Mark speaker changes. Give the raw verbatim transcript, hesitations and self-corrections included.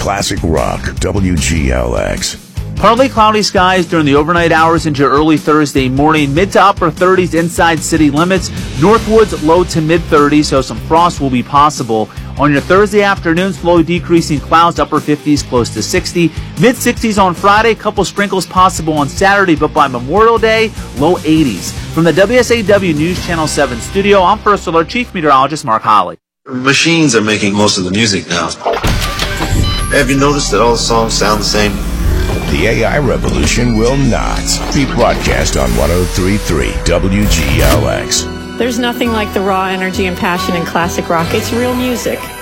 Speaker 1: Classic Rock, W G L X.
Speaker 2: Partly cloudy skies during the overnight hours into early Thursday morning. Mid to upper thirties inside city limits. Northwoods low to mid thirties, so some frost will be possible. On your Thursday afternoon, slowly decreasing clouds, upper fifties, close to sixty. Mid sixties on Friday, couple sprinkles possible on Saturday, but by Memorial Day, low eighties. From the W S A W News Channel seven studio, I'm First Alert Chief Meteorologist Mark Holly.
Speaker 3: Machines are making most of the music now. Have you noticed that all the songs sound the same?
Speaker 1: The A I revolution will not be broadcast on one oh three point three W G L X.
Speaker 4: There's nothing like the raw energy and passion in classic rock. It's real music.